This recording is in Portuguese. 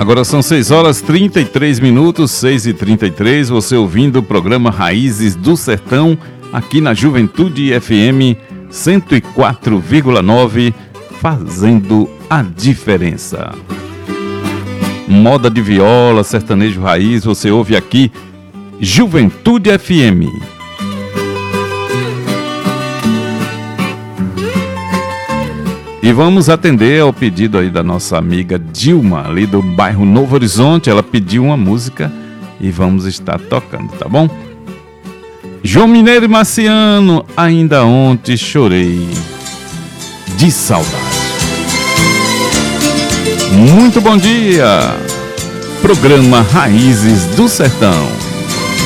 Agora são 6 horas 33 minutos, 6h33, você ouvindo o programa Raízes do Sertão, aqui na Juventude FM 104,9, fazendo a diferença. Moda de viola, sertanejo raiz, você ouve aqui, Juventude FM. E vamos atender ao pedido aí da nossa amiga Dilma, ali do bairro Novo Horizonte. Ela pediu uma música e vamos estar tocando, tá bom? João Mineiro e Marciano, ainda ontem chorei de saudade. Muito bom dia! Programa Raízes do Sertão.